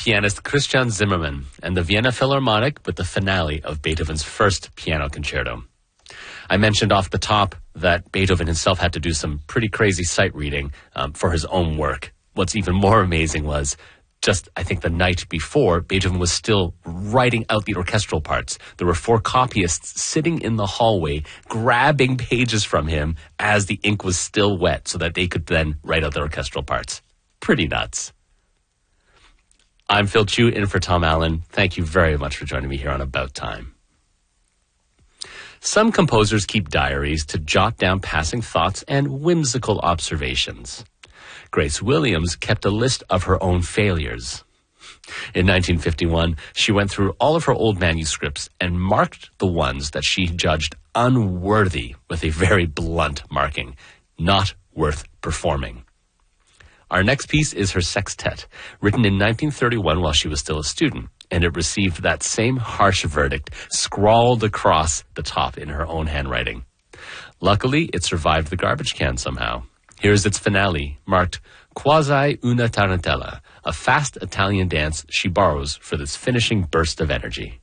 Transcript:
pianist Christian Zimmermann and the Vienna Philharmonic with the finale of Beethoven's first piano concerto. I mentioned off the top that Beethoven himself had to do some pretty crazy sight reading for his own work. What's even more amazing was just, I think, the night before, Beethoven was still writing out the orchestral parts. There were 4 copyists sitting in the hallway, grabbing pages from him as the ink was still wet so that they could then write out the orchestral parts. Pretty nuts. I'm Phil Chu, in for Tom Allen. Thank you very much for joining me here on About Time. Some composers keep diaries to jot down passing thoughts and whimsical observations. Grace Williams kept a list of her own failures. In 1951, she went through all of her old manuscripts and marked the ones that she judged unworthy with a very blunt marking, not worth performing. Our next piece is her sextet, written in 1931 while she was still a student, and it received that same harsh verdict scrawled across the top in her own handwriting. Luckily, it survived the garbage can somehow. Here's its finale, marked Quasi una tarantella, a fast Italian dance she borrows for this finishing burst of energy.